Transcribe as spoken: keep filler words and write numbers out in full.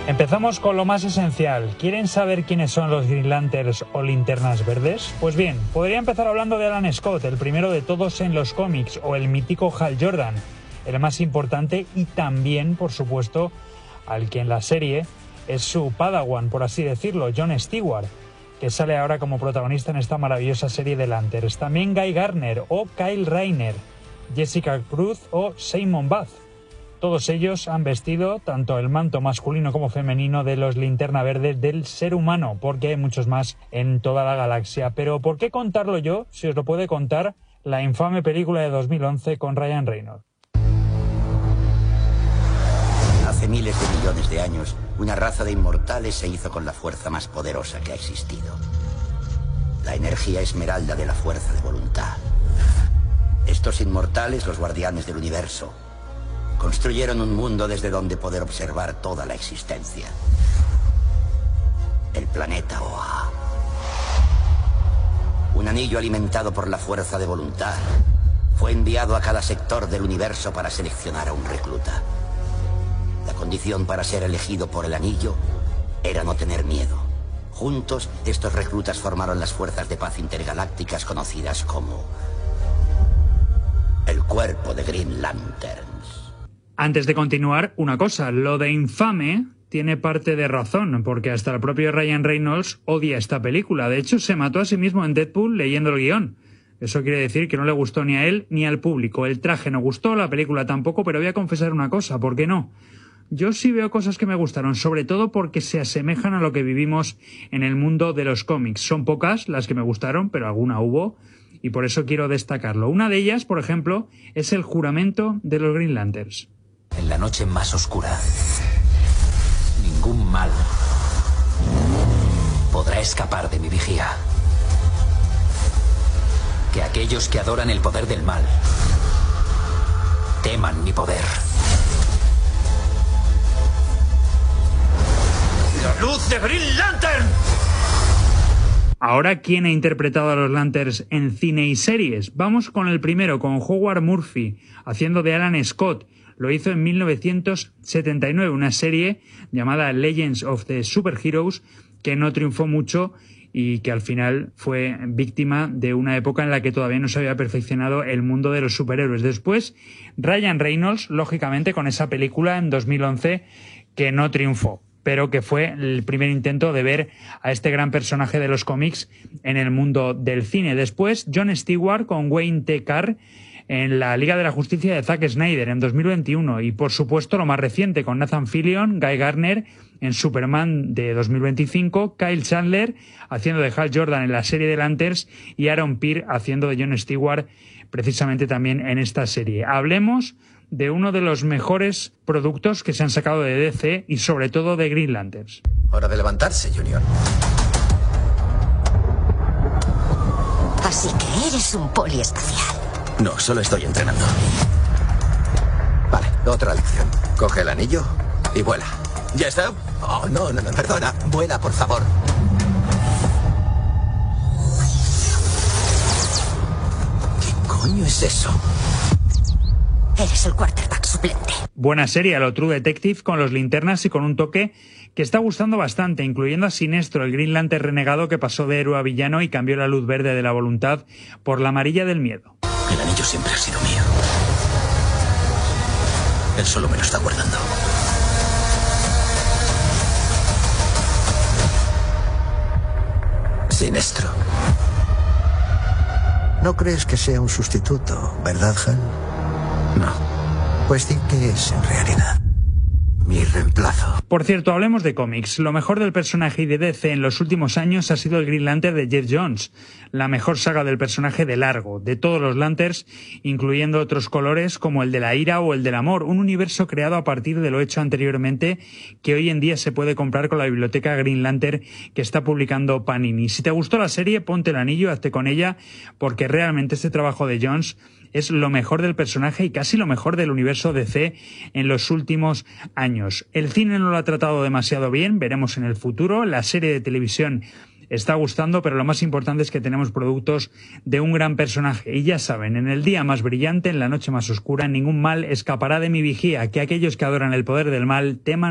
Empezamos con lo más esencial. ¿Quieren saber quiénes son los Green Lanterns o Linternas Verdes? Pues bien, podría empezar hablando de Alan Scott, el primero de todos en los cómics, o el mítico Hal Jordan, el más importante, y también, por supuesto, al que en la serie es su padawan, por así decirlo, John Stewart, que sale ahora como protagonista en esta maravillosa serie de Lanterns. También Guy Gardner o Kyle Rayner, Jessica Cruz o Simon Bath. Todos ellos han vestido tanto el manto masculino como femenino de los Linterna Verdes del ser humano, porque hay muchos más en toda la galaxia. Pero ¿por qué contarlo yo si os lo puede contar la infame película de dos mil once con Ryan Reynolds? Hace miles de millones de años, una raza de inmortales se hizo con la fuerza más poderosa que ha existido. La energía esmeralda de la fuerza de voluntad. Estos inmortales, los guardianes del universo, construyeron un mundo desde donde poder observar toda la existencia. El planeta Oa. Un anillo alimentado por la fuerza de voluntad fue enviado a cada sector del universo para seleccionar a un recluta. La condición para ser elegido por el anillo era no tener miedo. Juntos, estos reclutas formaron las fuerzas de paz intergalácticas conocidas como el Cuerpo de Green Lanterns. Antes de continuar, una cosa, lo de infame tiene parte de razón, porque hasta el propio Ryan Reynolds odia esta película. De hecho, se mató a sí mismo en Deadpool leyendo el guión. Eso quiere decir que no le gustó ni a él ni al público. El traje no gustó, la película tampoco, pero voy a confesar una cosa, ¿por qué no? Yo sí veo cosas que me gustaron, sobre todo porque se asemejan a lo que vivimos en el mundo de los cómics. Son pocas las que me gustaron, pero alguna hubo, y por eso quiero destacarlo. Una de ellas, por ejemplo, es el juramento de los Green Lanterns. En la noche más oscura, ningún mal podrá escapar de mi vigía. Que aquellos que adoran el poder del mal teman mi poder. ¡La luz de Green Lantern! Ahora, ¿quién ha interpretado a los Lanterns en cine y series? Vamos con el primero, con Howard Murphy, haciendo de Alan Scott. Lo hizo en mil novecientos setenta y nueve, una serie llamada Legends of the Superheroes, que no triunfó mucho y que al final fue víctima de una época en la que todavía no se había perfeccionado el mundo de los superhéroes. Después, Ryan Reynolds, lógicamente, con esa película en dos mil once que no triunfó, pero que fue el primer intento de ver a este gran personaje de los cómics en el mundo del cine. Después, Jon Stewart con Wayne T. Carr en la Liga de la Justicia de Zack Snyder en dos mil veintiuno, y por supuesto lo más reciente con Nathan Fillion, Guy Gardner en Superman de dos mil veinticinco, Kyle Chandler haciendo de Hal Jordan en la serie de Lanterns y Aaron Pierce haciendo de Jon Stewart precisamente también en esta serie. Hablemos de uno de los mejores productos que se han sacado de D C y sobre todo de Green Lanterns. Hora de levantarse, Junior. Así que eres un poliespacial. No, solo estoy entrenando. Vale, otra lección. Coge el anillo y vuela. ¿Ya está? Oh, no, no, no, perdona. Vuela, por favor. ¿Qué coño es eso? Eres el quarterback suplente. Buena serie, lo True Detective, con los linternas y con un toque que está gustando bastante, incluyendo a Sinestro, el Green Lantern renegado que pasó de héroe a villano y cambió la luz verde de la voluntad por la amarilla del miedo. El anillo siempre ha sido mío. Él solo me lo está guardando. Sinestro. No crees que sea un sustituto, ¿verdad, Hal? No. Pues sí que es en realidad mi reemplazo. Por cierto, hablemos de cómics. Lo mejor del personaje y de D C en los últimos años ha sido el Green Lantern de Geoff Johns, la mejor saga del personaje de largo, de todos los Lanterns, incluyendo otros colores como el de la ira o el del amor, un universo creado a partir de lo hecho anteriormente que hoy en día se puede comprar con la biblioteca Green Lantern que está publicando Panini. Si te gustó la serie, ponte el anillo, hazte con ella, porque realmente este trabajo de Johns es lo mejor del personaje y casi lo mejor del universo D C en los últimos años. El cine no lo ha tratado demasiado bien, veremos en el futuro. La serie de televisión está gustando, pero lo más importante es que tenemos productos de un gran personaje. Y ya saben, en el día más brillante, en la noche más oscura, ningún mal escapará de mi vigía, que aquellos que adoran el poder del mal teman